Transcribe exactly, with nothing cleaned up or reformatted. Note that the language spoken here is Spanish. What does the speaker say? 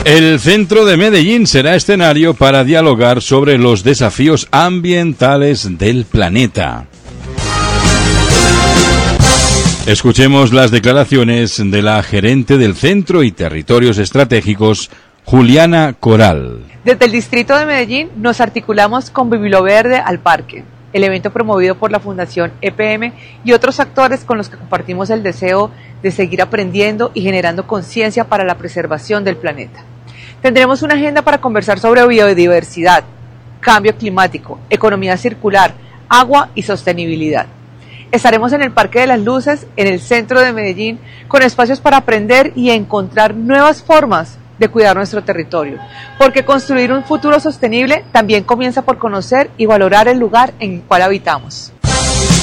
El centro de Medellín será escenario para dialogar sobre los desafíos ambientales del planeta. Escuchemos las declaraciones de la gerente del Centro y Territorios Estratégicos, Juliana Coral. Desde el distrito de Medellín nos articulamos con Bibloverde al Parque, el evento promovido por la Fundación E P M y otros actores con los que compartimos el deseo de seguir aprendiendo y generando conciencia para la preservación del planeta. Tendremos una agenda para conversar sobre biodiversidad, cambio climático, economía circular, agua y sostenibilidad. Estaremos en el Parque de las Luces, en el centro de Medellín, con espacios para aprender y encontrar nuevas formas de cuidar nuestro territorio, porque construir un futuro sostenible también comienza por conocer y valorar el lugar en el cual habitamos.